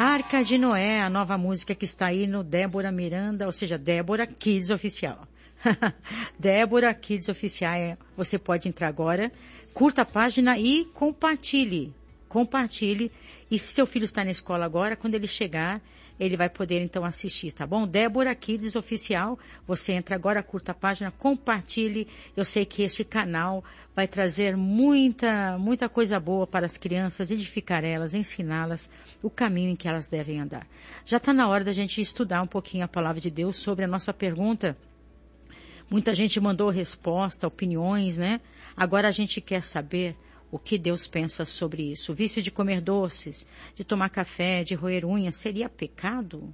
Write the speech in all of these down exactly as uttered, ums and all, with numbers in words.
Arca de Noé, a nova música que está aí no Débora Miranda, ou seja, Débora Kids Oficial. Débora Kids Oficial, você pode entrar agora, curta a página e compartilhe. Compartilhe. E se seu filho está na escola agora, quando ele chegar, ele vai poder então assistir, tá bom? Débora Kids Oficial, você entra agora, curta a página, compartilhe. Eu sei que este canal vai trazer muita, muita coisa boa para as crianças, edificar elas, ensiná-las o caminho em que elas devem andar. Já está na hora da gente estudar um pouquinho a palavra de Deus sobre a nossa pergunta. Muita gente mandou resposta, opiniões, né? Agora a gente quer saber o que Deus pensa sobre isso. O vício de comer doces, de tomar café, de roer unhas, seria pecado?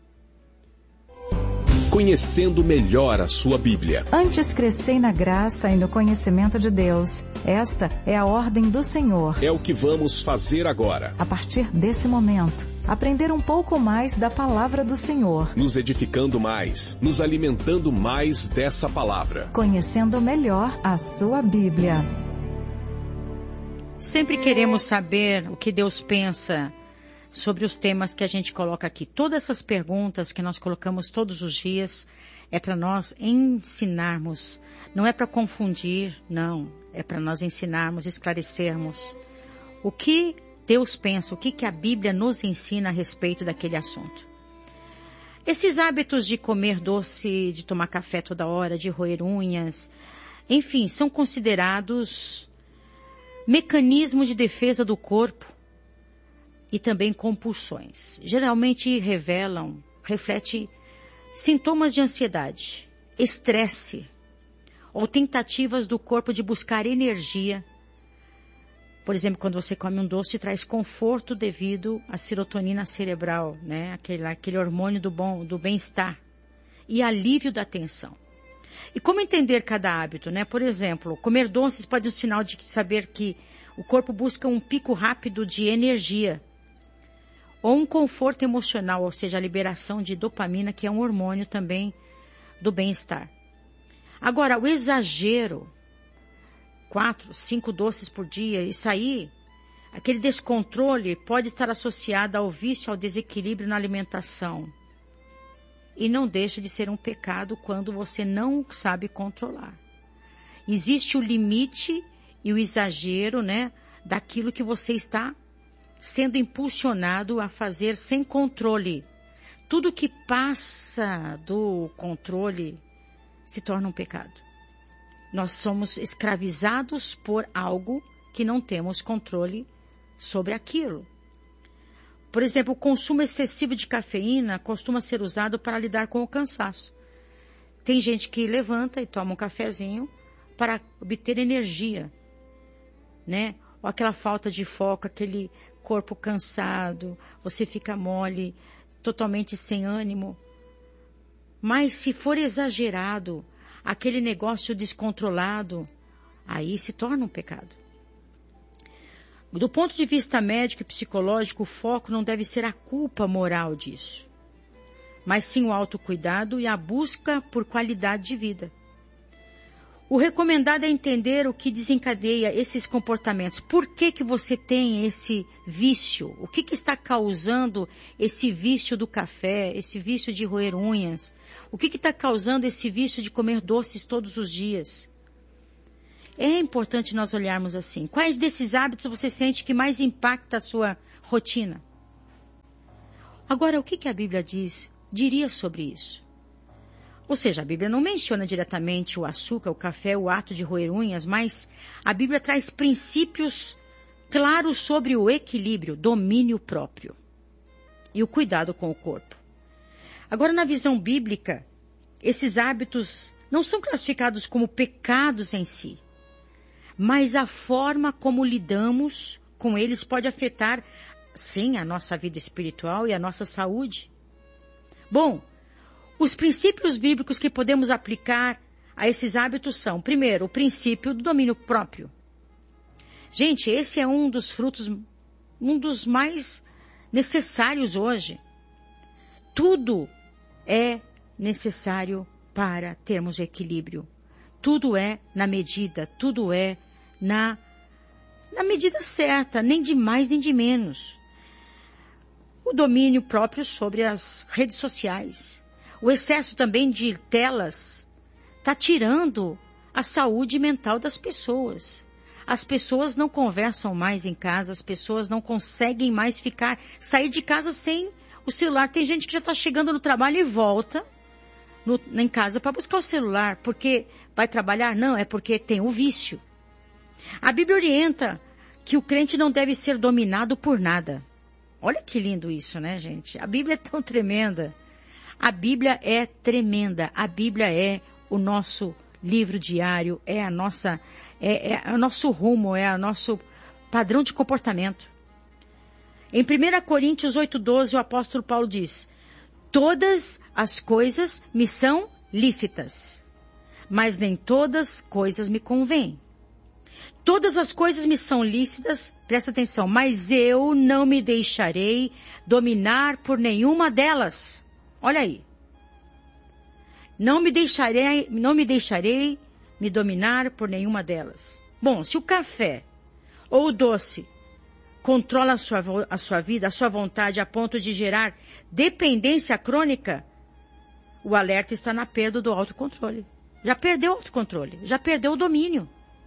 Conhecendo melhor a sua Bíblia. Antes crescei na graça e no conhecimento de Deus. Esta é a ordem do Senhor. É o que vamos fazer agora. A partir desse momento, aprender um pouco mais da palavra do Senhor. Nos edificando mais, nos alimentando mais dessa palavra. Conhecendo melhor a sua Bíblia. Sempre queremos saber o que Deus pensa sobre os temas que a gente coloca aqui. Todas essas perguntas que nós colocamos todos os dias é para nós ensinarmos. Não é para confundir, não. É para nós ensinarmos, esclarecermos o que Deus pensa, o que, que a Bíblia nos ensina a respeito daquele assunto. Esses hábitos de comer doce, de tomar café toda hora, de roer unhas, enfim, são considerados mecanismo de defesa do corpo e também compulsões. Geralmente revelam, reflete sintomas de ansiedade, estresse ou tentativas do corpo de buscar energia. Por exemplo, quando você come um doce, traz conforto devido à serotonina cerebral, né? Aquele, aquele hormônio do bom, do bem-estar e alívio da tensão. E como entender cada hábito, né? Por exemplo, comer doces pode ser um sinal de saber que o corpo busca um pico rápido de energia ou um conforto emocional, ou seja, a liberação de dopamina, que é um hormônio também do bem-estar. Agora, o exagero, quatro, cinco doces por dia, isso aí, aquele descontrole pode estar associado ao vício, ao desequilíbrio na alimentação. E não deixa de ser um pecado quando você não sabe controlar. Existe o limite e o exagero, né, daquilo que você está sendo impulsionado a fazer sem controle. Tudo que passa do controle se torna um pecado. Nós somos escravizados por algo que não temos controle sobre aquilo. Por exemplo, o consumo excessivo de cafeína costuma ser usado para lidar com o cansaço. Tem gente que levanta e toma um cafezinho para obter energia, né? Ou aquela falta de foco, aquele corpo cansado, você fica mole, totalmente sem ânimo. Mas se for exagerado, aquele negócio descontrolado, aí se torna um pecado. Do ponto de vista médico e psicológico, o foco não deve ser a culpa moral disso, mas sim o autocuidado e a busca por qualidade de vida. O recomendado é entender o que desencadeia esses comportamentos. Por que que você tem esse vício? O que que está causando esse vício do café, esse vício de roer unhas? O que que está causando esse vício de comer doces todos os dias? É importante nós olharmos assim. Quais desses hábitos você sente que mais impacta a sua rotina? Agora, o que que a Bíblia diz, diria sobre isso? Ou seja, a Bíblia não menciona diretamente o açúcar, o café, o ato de roer unhas, mas a Bíblia traz princípios claros sobre o equilíbrio, domínio próprio e o cuidado com o corpo. Agora, na visão bíblica, esses hábitos não são classificados como pecados em si, mas a forma como lidamos com eles pode afetar, sim, a nossa vida espiritual e a nossa saúde. Bom, os princípios bíblicos que podemos aplicar a esses hábitos são, primeiro, o princípio do domínio próprio. Gente, esse é um dos frutos, um dos mais necessários hoje. Tudo é necessário para termos equilíbrio. Tudo é na medida, tudo é na, na medida certa, nem de mais nem de menos. o domínio próprio sobre as redes sociais. O excesso também de telas está tirando a saúde mental das pessoas. As pessoas não conversam mais em casa, as pessoas não conseguem mais ficar, sair de casa sem o celular. Tem gente que já está chegando no trabalho e volta no, em casa para buscar o celular, porque vai trabalhar? Não, é porque tem o vício. A Bíblia orienta que o crente não deve ser dominado por nada. Olha que lindo isso, né, gente? A Bíblia é tão tremenda. A Bíblia é tremenda. A Bíblia é o nosso livro diário, é a nossa, é, é o nosso rumo, é o nosso padrão de comportamento. Em primeira Coríntios oito, doze, o apóstolo Paulo diz: todas as coisas me são lícitas, mas nem todas coisas me convêm. Todas as coisas me são lícitas, presta atenção, mas eu não me deixarei dominar por nenhuma delas. Olha aí. Não me deixarei, não me deixarei me dominar por nenhuma delas. Bom, se o café ou o doce controla a sua, a sua vida, a sua vontade a ponto de gerar dependência crônica, o alerta está na perda do autocontrole. Já perdeu o autocontrole, já perdeu o domínio.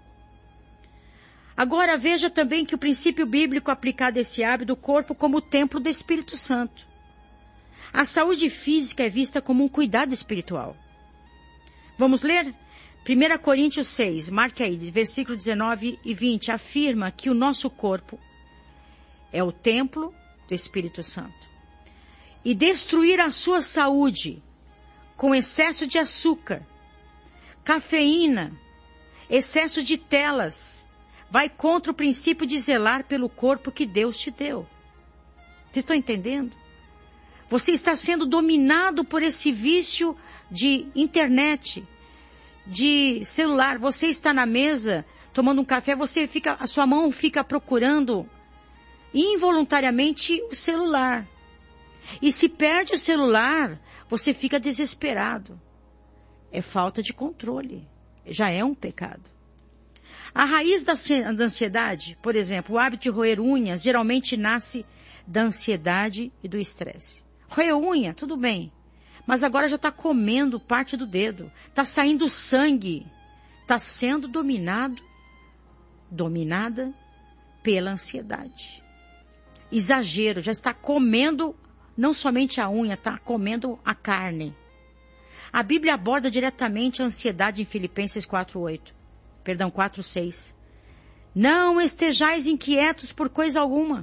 Agora veja também que o princípio bíblico aplicado a esse hábito do corpo como o templo do Espírito Santo. A saúde física é vista como um cuidado espiritual. Vamos ler? primeira Coríntios seis, marque aí, versículo dezenove e vinte, afirma que o nosso corpo é o templo do Espírito Santo. E destruir a sua saúde com excesso de açúcar, cafeína, excesso de telas, vai contra o princípio de zelar pelo corpo que Deus te deu. Vocês estão entendendo? Você está sendo dominado por esse vício de internet, de celular. Você está na mesa tomando um café, você fica, a sua mão fica procurando involuntariamente o celular. E se perde o celular, você fica desesperado. É falta de controle. Já é um pecado. A raiz da ansiedade, por exemplo, o hábito de roer unhas, geralmente nasce da ansiedade e do estresse. Roer unha, tudo bem, mas agora já está comendo parte do dedo, está saindo sangue, está sendo dominado, dominada pela ansiedade. Exagero, já está comendo não somente a unha, está comendo a carne. A Bíblia aborda diretamente a ansiedade em Filipenses quatro, oito. Perdão, quatro, seis. Não estejais inquietos por coisa alguma.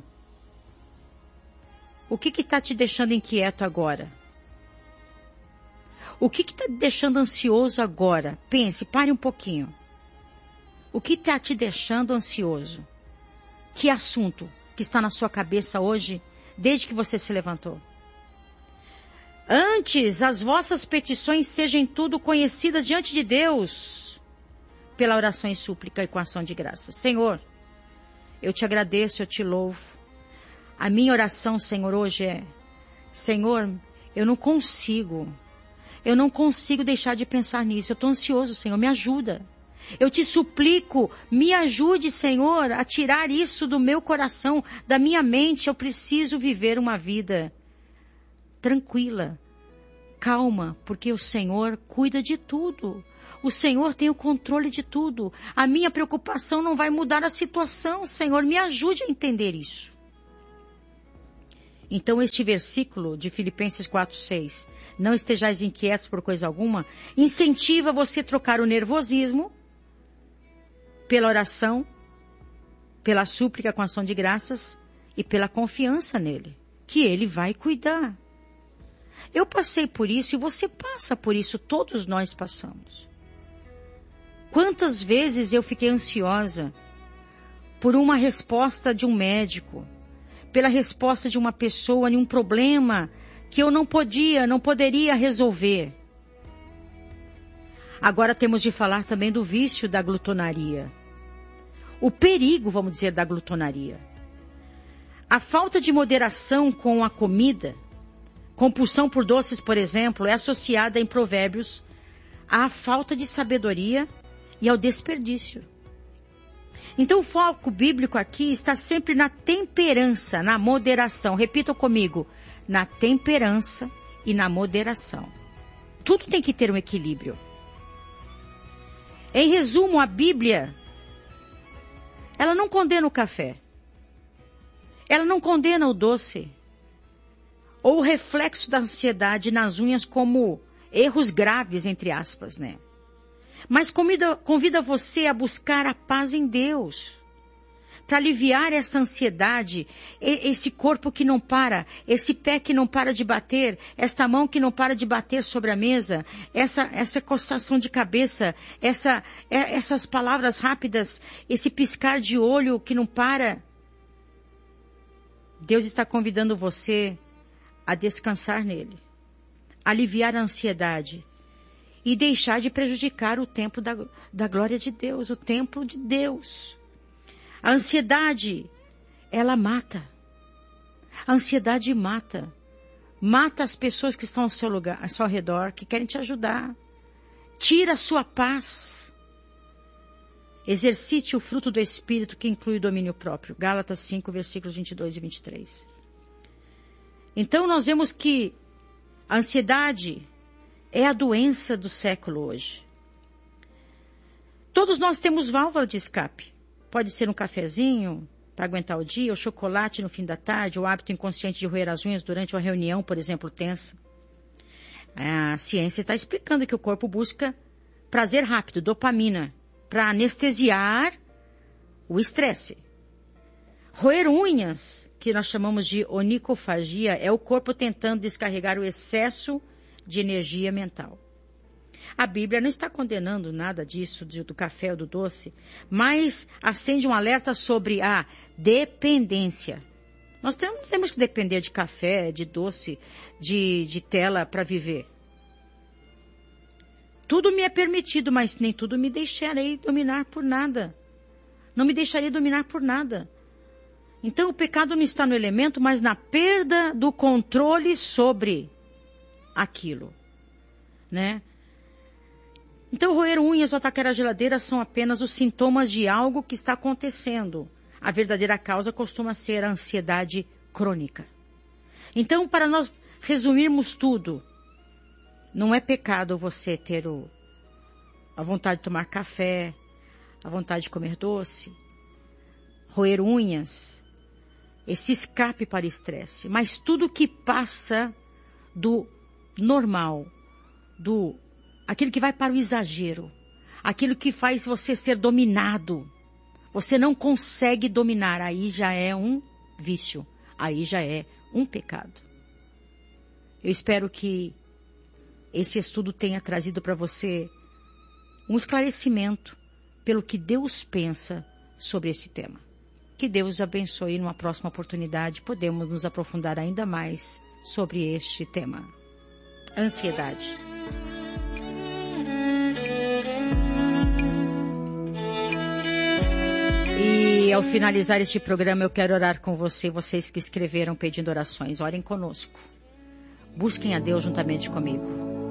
O que está te deixando inquieto agora? O que está te deixando ansioso agora? Pense, pare um pouquinho. O que está te deixando ansioso? Que assunto que está na sua cabeça hoje, desde que você se levantou? Antes, as vossas petições sejam tudo conhecidas diante de Deus, pela oração e súplica e com ação de graças. Senhor, eu te agradeço, eu te louvo. A minha oração, Senhor, hoje é: Senhor, eu não consigo, eu não consigo deixar de pensar nisso. Eu estou ansioso, Senhor, me ajuda. Eu te suplico, me ajude, Senhor, a tirar isso do meu coração, da minha mente. Eu preciso viver uma vida tranquila, calma, porque o Senhor cuida de tudo. O Senhor tem o controle de tudo. A minha preocupação não vai mudar a situação. Senhor, me ajude a entender isso. Então, este versículo de Filipenses quatro, seis, não estejais inquietos por coisa alguma, incentiva você a trocar o nervosismo pela oração, pela súplica com ação de graças e pela confiança nele, que ele vai cuidar. Eu passei por isso e você passa por isso, todos nós passamos. Quantas vezes eu fiquei ansiosa por uma resposta de um médico, pela resposta de uma pessoa em um problema que eu não podia, não poderia resolver. Agora temos de falar também do vício da glutonaria. O perigo, vamos dizer, da glutonaria. A falta de moderação com a comida, compulsão por doces, por exemplo, é associada em Provérbios à falta de sabedoria e ao desperdício. Então o foco bíblico aqui está sempre na temperança, na moderação. Repitam comigo, na temperança e na moderação. Tudo tem que ter um equilíbrio. Em resumo, a Bíblia, ela não condena o café. Ela não condena o doce. Ou o reflexo da ansiedade nas unhas como erros graves, entre aspas, né? Mas convida, convida você a buscar a paz em Deus. Para aliviar essa ansiedade, esse corpo que não para, esse pé que não para de bater, esta mão que não para de bater sobre a mesa, essa, essa coçação de cabeça, essa, essas palavras rápidas, esse piscar de olho que não para. Deus está convidando você a descansar nele, aliviar a ansiedade e deixar de prejudicar o templo da, da glória de Deus, o templo de Deus. A ansiedade, ela mata. A ansiedade mata. Mata as pessoas que estão ao seu lugar, ao seu redor, que querem te ajudar. Tira a sua paz. Exercite o fruto do Espírito, que inclui o domínio próprio. Gálatas cinco, versículos vinte e dois e vinte e três. Então nós vemos que a ansiedade é a doença do século hoje. Todos nós temos válvula de escape. Pode ser um cafezinho para aguentar o dia, ou chocolate no fim da tarde, ou hábito inconsciente de roer as unhas durante uma reunião, por exemplo, tensa. A ciência está explicando que o corpo busca prazer rápido, dopamina, para anestesiar o estresse. Roer unhas, que nós chamamos de onicofagia, é o corpo tentando descarregar o excesso de energia mental. A Bíblia não está condenando nada disso, do café ou do doce, mas acende um alerta sobre a dependência. Nós temos, temos que depender de café, de doce, de, de tela para viver. Tudo me é permitido, mas nem tudo me deixarei dominar por nada. Não me deixarei dominar por nada. Então o pecado não está no elemento, mas na perda do controle sobre aquilo, né? Então, roer unhas ou atacar a geladeira são apenas os sintomas de algo que está acontecendo. A verdadeira causa costuma ser a ansiedade crônica. Então, para nós resumirmos tudo, não é pecado você ter o, a vontade de tomar café, a vontade de comer doce, roer unhas, esse escape para o estresse. Mas tudo que passa do normal, do aquilo que vai para o exagero, aquilo que faz você ser dominado, você não consegue dominar, aí já é um vício, aí já é um pecado. Eu espero que esse estudo tenha trazido para você um esclarecimento pelo que Deus pensa sobre esse tema. Que Deus abençoe. Numa próxima oportunidade podemos nos aprofundar ainda mais sobre este tema. Ansiedade. E ao finalizar este programa eu quero orar com você, vocês que escreveram pedindo orações. Orem conosco. Busquem a Deus juntamente comigo.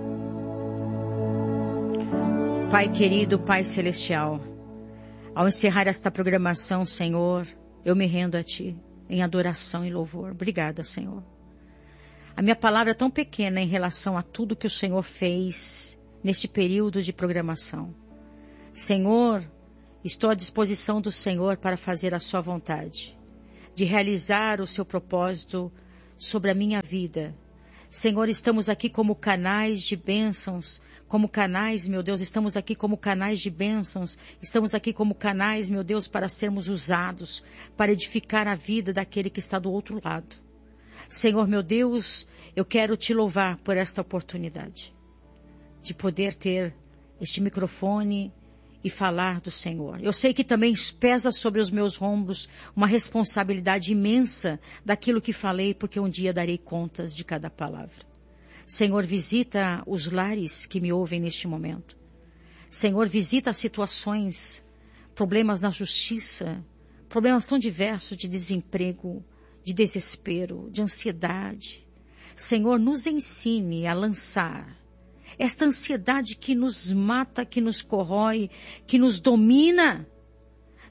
Pai querido, Pai celestial, ao encerrar esta programação, Senhor, eu me rendo a Ti em adoração e louvor. Obrigada, Senhor. A minha palavra é tão pequena em relação a tudo que o Senhor fez neste período de programação. Senhor, estou à disposição do Senhor para fazer a sua vontade, de realizar o seu propósito sobre a minha vida. Senhor, estamos aqui como canais de bênçãos, como canais, meu Deus, estamos aqui como canais de bênçãos, estamos aqui como canais, meu Deus, para sermos usados, para edificar a vida daquele que está do outro lado. Senhor, meu Deus, eu quero te louvar por esta oportunidade, de poder ter este microfone e falar do Senhor. Eu sei que também pesa sobre os meus ombros uma responsabilidade imensa daquilo que falei, porque um dia darei contas de cada palavra. Senhor, visita os lares que me ouvem neste momento. Senhor, visita as situações, problemas na justiça, problemas tão diversos de desemprego, de desespero, de ansiedade. Senhor, nos ensine a lançar esta ansiedade que nos mata, que nos corrói, que nos domina.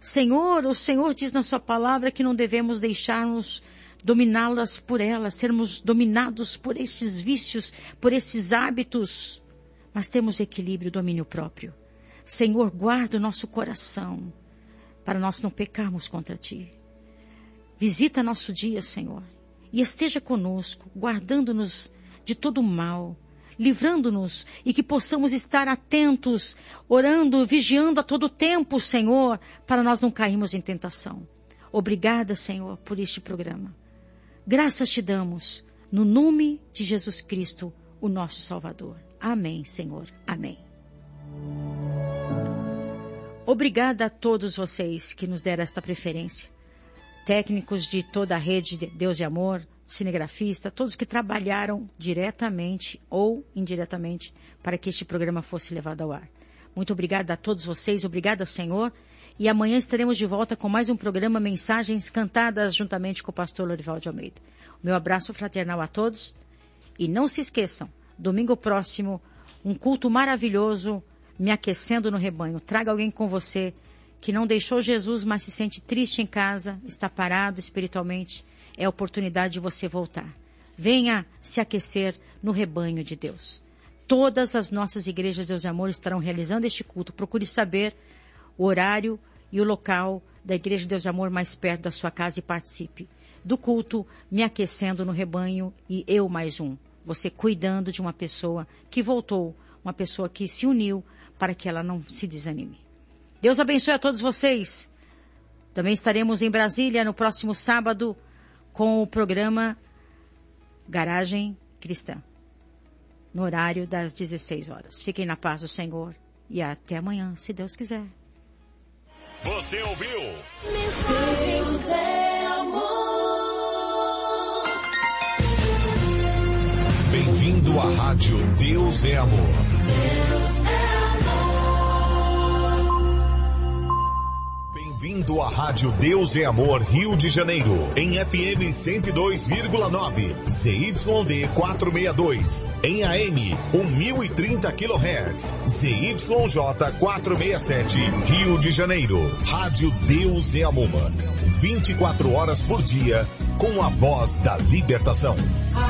Senhor, o Senhor diz na sua palavra que não devemos deixar-nos dominá-las por elas, sermos dominados por esses vícios, por esses hábitos, mas temos equilíbrio, domínio próprio. Senhor, guarda o nosso coração, para nós não pecarmos contra Ti. Visita nosso dia, Senhor, e esteja conosco, guardando-nos de todo o mal, livrando-nos e que possamos estar atentos, orando, vigiando a todo tempo, Senhor, para nós não cairmos em tentação. Obrigada, Senhor, por este programa. Graças te damos, no nome de Jesus Cristo, o nosso Salvador. Amém, Senhor. Amém. Obrigada a todos vocês que nos deram esta preferência. Técnicos de toda a rede de Deus e Amor, cinegrafista, todos que trabalharam diretamente ou indiretamente para que este programa fosse levado ao ar. Muito obrigada a todos vocês, obrigada, Senhor. E amanhã estaremos de volta com mais um programa Mensagens Cantadas, juntamente com o pastor Lorival de Almeida. O meu abraço fraternal a todos. E não se esqueçam, domingo próximo, um culto maravilhoso, me aquecendo no rebanho. Traga alguém com você que não deixou Jesus, mas se sente triste em casa, está parado espiritualmente. É a oportunidade de você voltar. Venha se aquecer no rebanho de Deus. Todas as nossas igrejas, Deus e Amor, estarão realizando este culto. Procure saber o horário e o local da Igreja de Deus e Amor mais perto da sua casa e participe do culto, me aquecendo no rebanho e eu mais um. Você cuidando de uma pessoa que voltou, uma pessoa que se uniu para que ela não se desanime. Deus abençoe a todos vocês. Também estaremos em Brasília no próximo sábado com o programa Garagem Cristã, no horário das dezesseis horas. Fiquem na paz do Senhor e até amanhã, se Deus quiser. Você ouviu? Mensagens de amor. Bem-vindo à Rádio Deus é Amor. Deus é amor. Bem-vindo à Rádio Deus é Amor, Rio de Janeiro, em F M cento e dois vírgula nove, Z Y D quatrocentos e sessenta e dois, em A M mil e trinta quilohertz, Z Y J quatrocentos e sessenta e sete, Rio de Janeiro. Rádio Deus é Amor, vinte e quatro horas por dia, com a voz da libertação.